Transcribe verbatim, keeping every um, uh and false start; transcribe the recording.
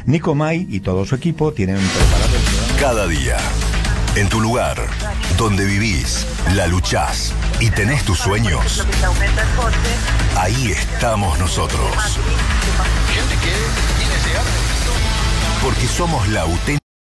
Nico May y todo su equipo tienen preparado el programa. Cada día, en tu lugar, donde vivís, la luchás y tenés tus sueños, ahí estamos nosotros. Porque somos la auténtica.